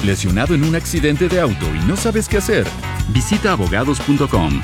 ¿Lesionado en un accidente de auto y no sabes qué hacer? Visita abogados.com. Abogados.com,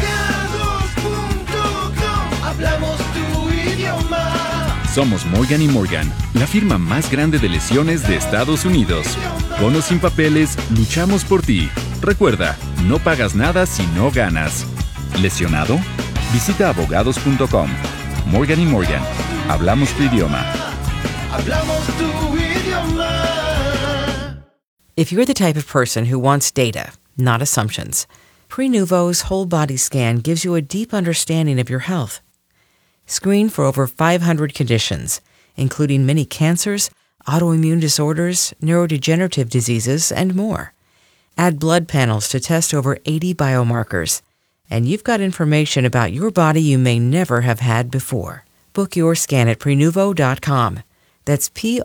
hablamos tu idioma. Somos Morgan & Morgan, la firma más grande de lesiones de Estados Unidos. Con o sin papeles, luchamos por ti. Recuerda, no pagas nada si no ganas. ¿Lesionado? Visita abogados.com. Morgan & Morgan, hablamos tu idioma. Hablamos tu idioma. If you're the type of person who wants data, not assumptions, Prenuvo's whole body scan gives you a deep understanding of your health. Screen for over 500 conditions, including many cancers, autoimmune disorders, neurodegenerative diseases, and more. Add blood panels to test over 80 biomarkers, and you've got information about your body you may never have had before. Book your scan at Prenuvo.com. That's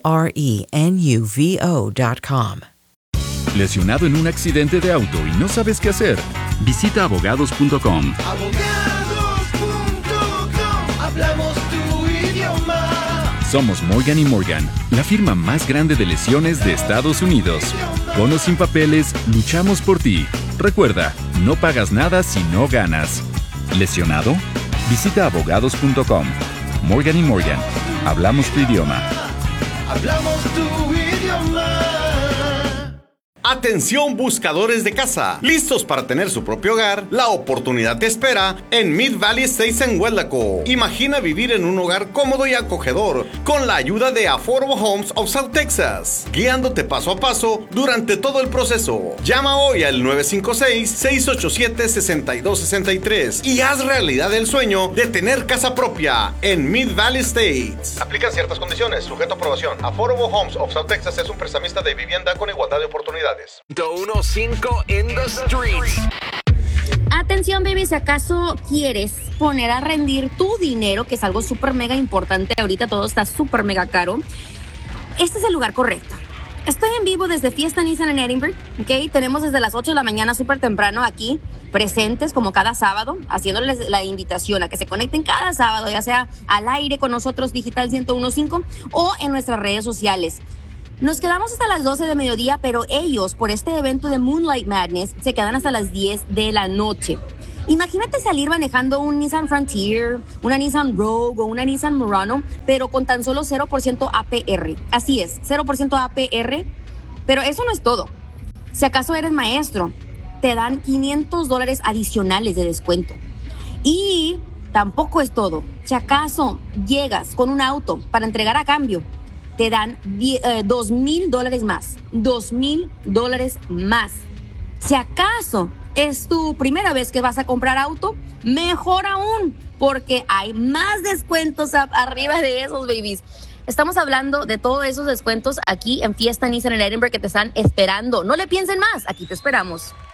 Prenuvo.com. ¿Lesionado en un accidente de auto y no sabes qué hacer? Visita abogados.com. Abogados.com, hablamos tu idioma. Somos Morgan & Morgan, la firma más grande de lesiones de Estados Unidos. Con o sin papeles, luchamos por ti. Recuerda, no pagas nada si no ganas. ¿Lesionado? Visita abogados.com. Morgan & Morgan, hablamos tu idioma. Hablamos tu idioma. Atención buscadores de casa, listos para tener su propio hogar. La oportunidad te espera en Mid Valley Estates en Huelaco. Imagina vivir en un hogar cómodo y acogedor con la ayuda de Affordable Homes of South Texas, guiándote paso a paso durante todo el proceso. Llama hoy al 956-687-6263 y haz realidad el sueño de tener casa propia en Mid Valley Estates. Aplican ciertas condiciones, sujeto a aprobación. Affordable Homes of South Texas es un prestamista de vivienda con igualdad de oportunidades. 105 in the streets. Atención, baby, si acaso quieres poner a rendir tu dinero, que es algo súper mega importante, ahorita todo está súper mega caro, este es el lugar correcto. Estoy en vivo desde Fiesta Nissan en Edinburgh, ¿ok? Tenemos desde las 8 de la mañana súper temprano aquí, presentes como cada sábado, haciéndoles la invitación a que se conecten cada sábado, ya sea al aire con nosotros, Digital 101.5, o en nuestras redes sociales. Nos quedamos hasta las 12 de mediodía, pero ellos, por este evento de Moonlight Madness, se quedan hasta las 10 de la noche. Imagínate salir manejando un Nissan Frontier, una Nissan Rogue o una Nissan Murano, pero con tan solo 0% APR. Así es, 0% APR. Pero eso no es todo. Si acaso eres maestro, te dan $500 adicionales de descuento. Y tampoco es todo. Si acaso llegas con un auto para entregar a cambio, te dan $2,000 más. $2,000 más. Si acaso es tu primera vez que vas a comprar auto, mejor aún, porque hay más descuentos arriba de esos, babies. Estamos hablando de todos esos descuentos aquí en Fiesta Nissan en Edinburgh que te están esperando. No le piensen más, aquí te esperamos.